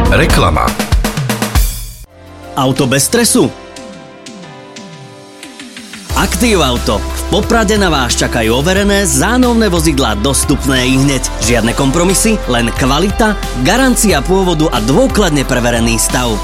Reklama. Auto bez stresu? Aktív Auto. V Poprade na vás čakajú overené zánovné vozidlá dostupné ihneď. Žiadne kompromisy, len kvalita, garancia pôvodu a dôkladne preverený stav.